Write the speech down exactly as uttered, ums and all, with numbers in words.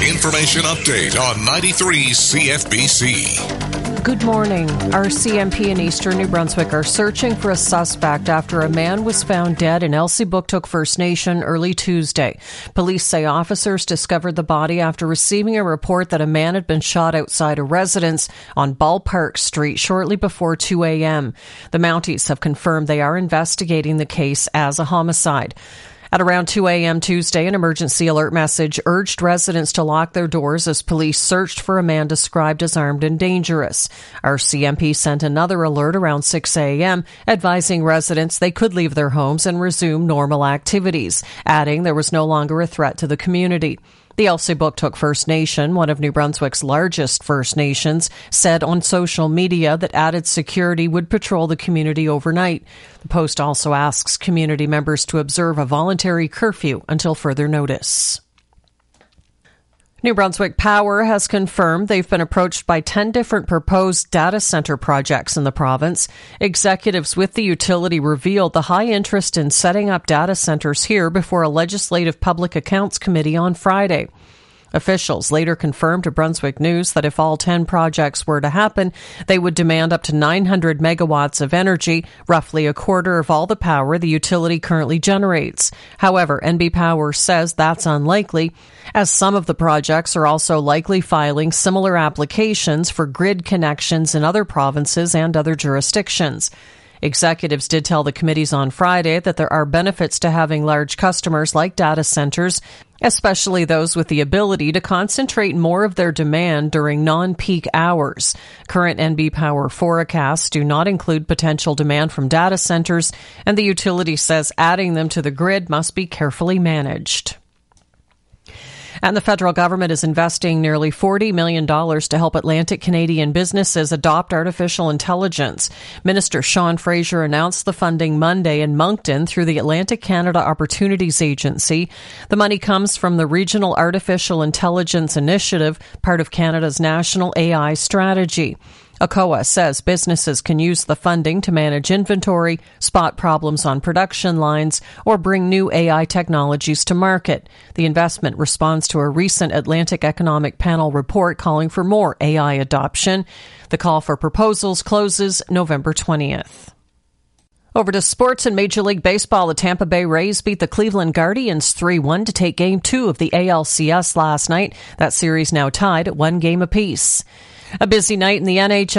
Information update on ninety-three C F B C. Good morning. Our C M P in Eastern New Brunswick are searching for a suspect after a man was found dead in Elsipogtog First Nation early Tuesday. Police say officers discovered the body after receiving a report that a man had been shot outside a residence on Ballpark Street shortly before two a.m. The Mounties have confirmed they are investigating the case as a homicide. At around two a.m. Tuesday, an emergency alert message urged residents to lock their doors as police searched for a man described as armed and dangerous. Our C M P sent another alert around six a.m. advising residents they could leave their homes and resume normal activities, adding there was no longer a threat to the community. The Elsipogtog First Nation, one of New Brunswick's largest First Nations, said on social media that added security would patrol the community overnight. The Post also asks community members to observe a voluntary curfew until further notice. New Brunswick Power has confirmed they've been approached by ten different proposed data center projects in the province. Executives with the utility revealed the high interest in setting up data centers here before a Legislative Public Accounts Committee on Friday. Officials later confirmed to Brunswick News that if all ten projects were to happen, they would demand up to nine hundred megawatts of energy, roughly a quarter of all the power the utility currently generates. However, N B Power says that's unlikely, as some of the projects are also likely filing similar applications for grid connections in other provinces and other jurisdictions. Executives did tell the committees on Friday that there are benefits to having large customers like data centers, especially those with the ability to concentrate more of their demand during non-peak hours. Current N B Power forecasts do not include potential demand from data centers, and the utility says adding them to the grid must be carefully managed. And the federal government is investing nearly forty million dollars to help Atlantic Canadian businesses adopt artificial intelligence. Minister Sean Fraser announced the funding Monday in Moncton through the Atlantic Canada Opportunities Agency. The money comes from the Regional Artificial Intelligence Initiative, part of Canada's national A I strategy. A C O A says businesses can use the funding to manage inventory, spot problems on production lines, or bring new A I technologies to market. The investment responds to a recent Atlantic Economic Panel report calling for more A I adoption. The call for proposals closes November twentieth. Over to sports in Major League Baseball. The Tampa Bay Rays beat the Cleveland Guardians three one to take Game two of the A L C S last night. That series now tied at one game apiece. A busy night in the N H L.